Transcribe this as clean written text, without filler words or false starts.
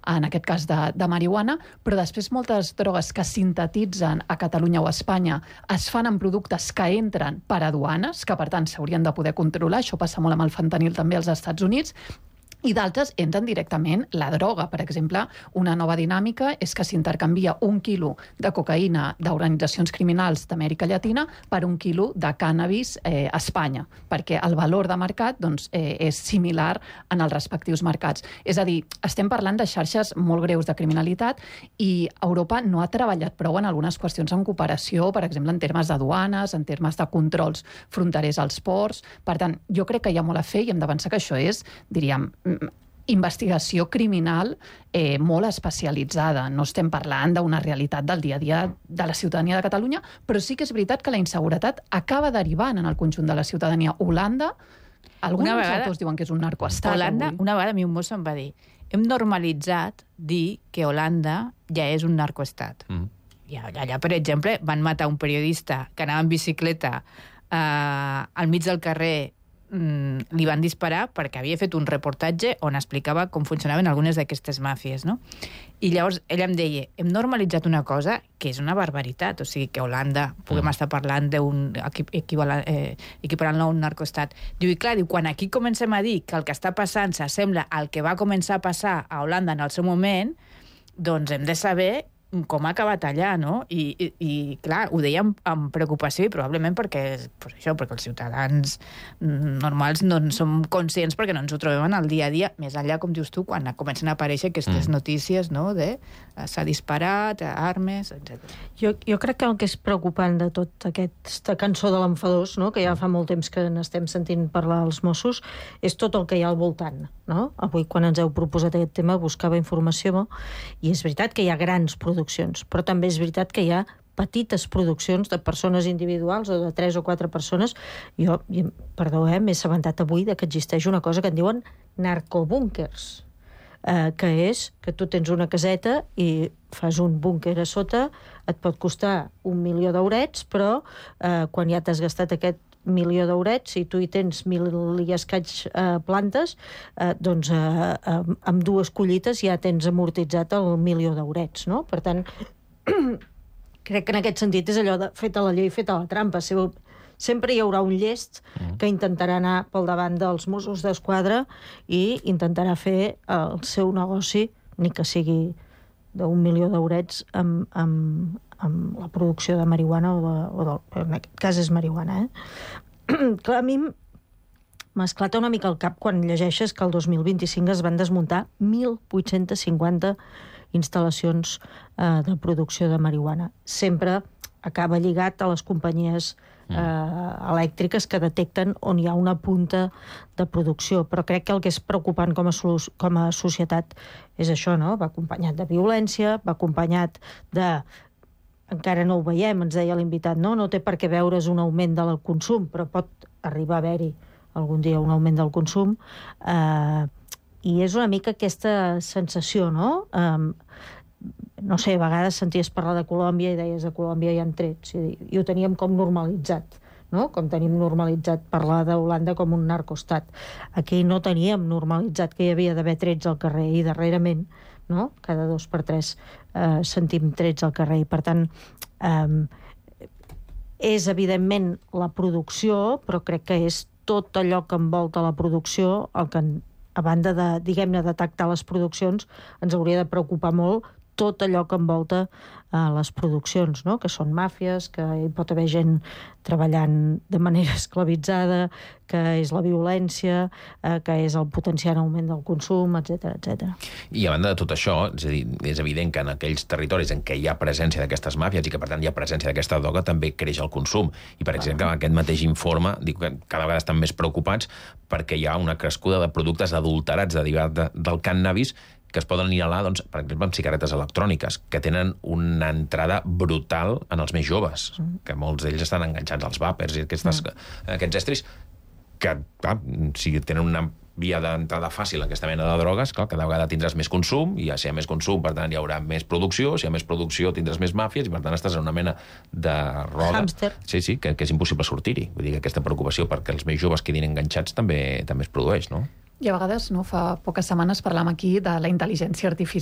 en aquest cas de marihuana, però després moltes drogues que sintetitzen a Catalunya o a Espanya es fan en productes que entren per aduanes, que per tant s'haurien de poder controlar, això passa molt amb el fentanil també als Estats Units, i d'altres entren directament la droga. Per exemple, una nova dinàmica és que s'intercanvia 1 quilo de cocaïna d'organitzacions criminals d'Amèrica Llatina per 1 quilo de cànnabis a Espanya, perquè el valor de mercat és similar en els respectius mercats. És a dir, estem parlant de xarxes molt greus de criminalitat i Europa no ha treballat prou en algunes qüestions en cooperació, per exemple, en termes d'aduanes, en termes de controls fronterers als ports. Per tant, jo crec que hi ha molt a fer i hem d'avançar que això és, diríem, investigació criminal molt especialitzada. No estem parlant d'una realitat del dia a dia de la ciutadania de Catalunya, però sí que és veritat que la inseguretat acaba derivant en el conjunt de la ciutadania. Holanda, alguns autors diuen que és un narcoestat. Holanda, una vegada a mi un mosso em va dir hem normalitzat dir que Holanda ja és un narcoestat. I allà, per exemple, van matar un periodista que anava en bicicleta al mig del carrer, li van disparar perquè havia fet un reportatge on explicava com funcionaven algunes d'aquestes màfies, no? I llavors ella em deia, hem normalitzat una cosa que és una barbaritat, o sigui que a Holanda puguem estar parlant equiparant-la a un narcoestat. Diu, i clar, quan aquí comencem a dir que el que està passant s'assembla al que va començar a passar a Holanda en el seu moment, doncs hem de saber com ha acabat allà, no? I clar, ho deia amb preocupació i probablement perquè els ciutadans normals no en som conscients perquè no ens ho trobem en el dia a dia, més enllà, com dius tu, quan comencen a aparèixer aquestes notícies, no?, de s'ha disparat, armes, etc. Jo crec que el que és preocupant de tota aquesta cançó de l'enfadós, no?, que ja fa molt temps que n'estem sentint parlar als Mossos, és tot el que hi ha al voltant, no? Avui, quan ens heu proposat aquest tema, buscava informació, i és veritat que hi ha grans produccions, però també és veritat que hi ha petites produccions de persones individuals o de 3 o 4 persones. Jo, perdó, m'he assabentat avui de que existeix una cosa que en diuen narcobúnkers, que és que tu tens una caseta i fas un búnquer a sota, et pot costar 1 milió d'eurets, però quan ja t'has gastat aquest 1 milió d'eurets, si tu hi tens 1.000 i escaig plantes, doncs amb 2 collites ja tens amortitzat el 1 milió d'eurets, no? Per tant, crec que en aquest sentit és allò de feta la llei, feta la trampa. Sempre hi haurà un llest que intentarà anar pel davant dels Mossos d'Esquadra i intentarà fer el seu negoci, ni que sigui d'1 milió d'eurets amb la producció de marihuana en aquest cas és marihuana, Clar, a mi m'esclata una mica el cap quan llegeixes que el 2025 es van desmuntar 1.850 instal·lacions de producció de marihuana. Sempre acaba lligat a les companyies elèctriques que detecten on hi ha una punta de producció, però crec que el que és preocupant com a societat és això, no? Va acompanyat de violència, va acompanyat de... Encara no ho veiem, ens deia l'invitat, no té per què veure's un augment del consum, però pot arribar a haver-hi algun dia un augment del consum, i és una mica aquesta sensació, no? No sé, a vegades senties parlar de Colòmbia i deies de Colòmbia hi ha trets, i ho teníem com normalitzat, no? Com tenim normalitzat parlar d'Holanda com un narcoestat. Aquí no teníem normalitzat que hi havia d'haver trets al carrer, i darrerament, no?, cada 2 per 3 sentim trets al carrer, i per tant és evidentment la producció, però crec que és tot allò que envolta la producció el que, a banda de, diguem-ne, detectar les produccions, ens hauria de preocupar molt tot allò que envolta les produccions, no?, que són màfies, que hi pot haver gent treballant de manera esclavitzada, que és la violència, que és el potenciar augment del consum, etc etc. I a banda de tot això, és a dir, és evident que en aquells territoris en què hi ha presència d'aquestes màfies i que per tant hi ha presència d'aquesta droga també creix el consum. I per exemple, aquest mateix informe diu que cada vegada estan més preocupats perquè hi ha una crescuda de productes adulterats derivats del cànnabis que es poden inhalar, doncs, per exemple, amb cigarretes electròniques, que tenen una entrada brutal en els més joves, que molts d'ells estan enganxats als vàpers i aquests estris, que, clar, si tenen una via d'entrada fàcil a aquesta mena de drogues, clar, cada vegada tindràs més consum, i si hi ha més consum, per tant, hi haurà més producció, si hi ha més producció tindràs més màfies, i per tant estàs en una mena de roda. Hàmster. Sí, que és impossible sortir-hi. Vull dir que aquesta preocupació perquè els més joves quedin enganxats també es produeix, no? I a vegades, no, fa poques setmanes parlàvem aquí de la intel·ligència artificial